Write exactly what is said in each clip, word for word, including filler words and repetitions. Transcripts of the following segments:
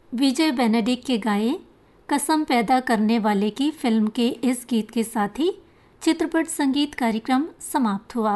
विजय Benedict के गाए कसम पैदा करने वाले की फिल्म के इस गीत के साथ ही चित्रपट संगीत कार्यक्रम समाप्त हुआ।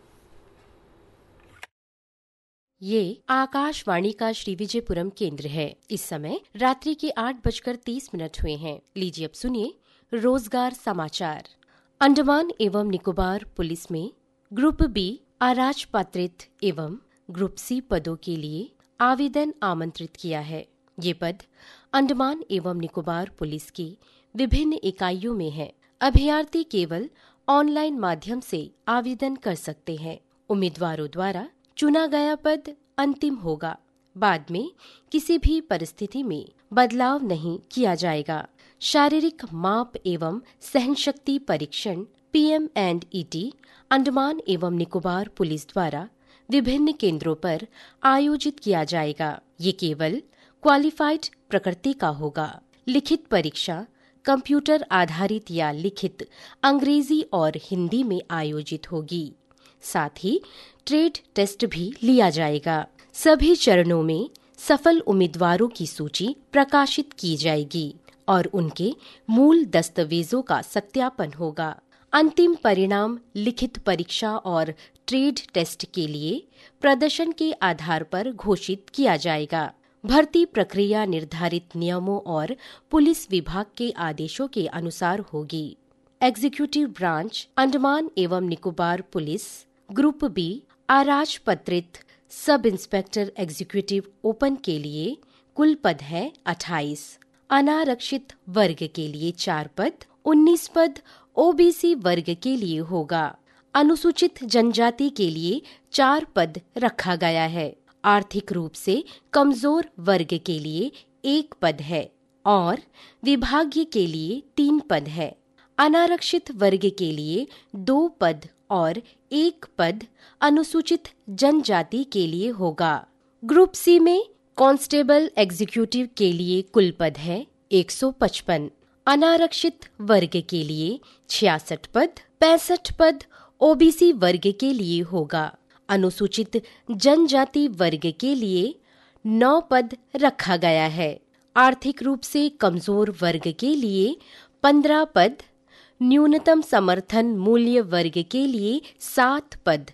ये आकाशवाणी का श्री विजयपुरम केंद्र है। इस समय रात्रि के आठ बजकर तीस मिनट हुए हैं। लीजिए अब सुनिए रोजगार समाचार। अंडमान एवं निकोबार पुलिस में ग्रुप बी अराजपत्रित एवं ग्रुप सी पदों के लिए आवेदन आमंत्रित किया है। ये पद अंडमान एवं निकोबार पुलिस की विभिन्न इकाइयों में है। अभ्यर्थी केवल ऑनलाइन माध्यम से आवेदन कर सकते हैं। उम्मीदवारों द्वारा चुना गया पद अंतिम होगा। बाद में किसी भी परिस्थिति में बदलाव नहीं किया जाएगा। शारीरिक माप एवं सहनशक्ति परीक्षण P M and E T Andaman एवं निकोबार पुलिस द्वारा विभिन्न केंद्रों पर आयोजित किया जाएगा। ये केवल क्वालिफाइड प्रकृति का होगा। लिखित परीक्षा कंप्यूटर आधारित या लिखित अंग्रेजी और हिंदी में आयोजित होगी। साथ ही ट्रेड टेस्ट भी लिया जाएगा। सभी चरणों में सफल उम्मीदवारों की सूची प्रकाशित की जाएगी और उनके मूल दस्तावेजों का सत्यापन होगा। अंतिम परिणाम लिखित परीक्षा और ट्रेड टेस्ट के लिए प्रदर्शन के आधार पर घोषित किया जाएगा। भर्ती प्रक्रिया निर्धारित नियमों और पुलिस विभाग के आदेशों के अनुसार होगी। एग्जीक्यूटिव ब्रांच अंडमान एवं निकोबार पुलिस ग्रुप बी अराजपत्रित सब इंस्पेक्टर एग्जीक्यूटिव ओपन के लिए कुल पद है अट्ठाईस। अनारक्षित वर्ग के लिए चार पद, उन्नीस पद ओबीसी वर्ग के लिए होगा। अनुसूचित जनजाति के लिए चार पद रखा गया है। आर्थिक रूप से कमजोर वर्ग के लिए एक पद है और विभागीय के लिए तीन पद है। अनारक्षित वर्ग के लिए दो पद और एक पद अनुसूचित जनजाति के लिए होगा। ग्रुप सी में कांस्टेबल एग्जीक्यूटिव के लिए कुल पद है एक सौ पचपन। अनारक्षित वर्ग के लिए छियासठ पद, पैंसठ पद ओबीसी वर्ग के लिए होगा। अनुसूचित जनजाति वर्ग के लिए नौ पद रखा गया है। आर्थिक रूप से कमजोर वर्ग के लिए पंद्रह पद, न्यूनतम समर्थन मूल्य वर्ग के लिए सात पद,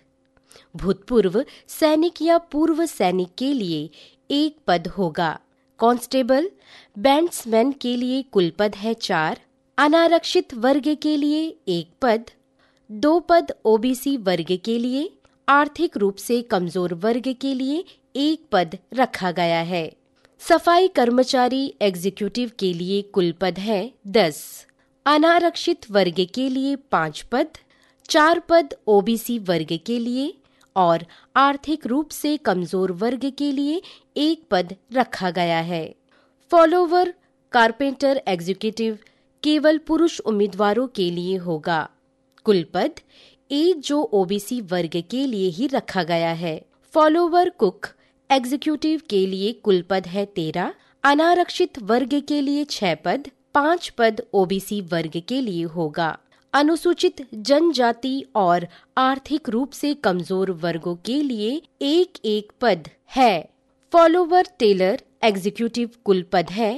भूतपूर्व सैनिक या पूर्व सैनिक के लिए एक पद होगा। कांस्टेबल बैंड्समैन के लिए कुल पद है चार। अनारक्षित वर्ग के लिए एक पद, दो पद ओबीसी वर्ग के लिए, आर्थिक रूप से कमजोर वर्ग के लिए एक पद रखा गया है। सफाई कर्मचारी एग्जीक्यूटिव के लिए कुल पद है दस। अनारक्षित वर्ग के लिए पाँच पद, चार पद ओबीसी वर्ग के लिए और आर्थिक रूप से कमजोर वर्ग के लिए एक पद रखा गया है। फॉलोवर कारपेंटर एग्जीक्यूटिव केवल पुरुष उम्मीदवारों के लिए होगा। कुल पद एक जो ओबीसी वर्ग के लिए ही रखा गया है। फॉलोवर कुक एग्जीक्यूटिव के लिए कुल पद है तेरह। अनारक्षित वर्ग के लिए छह पद, पाँच पद ओबीसी वर्ग के लिए होगा। अनुसूचित जनजाति और आर्थिक रूप से कमजोर वर्गों के लिए एक एक पद है। फॉलोवर टेलर एग्जीक्यूटिव कुल पद है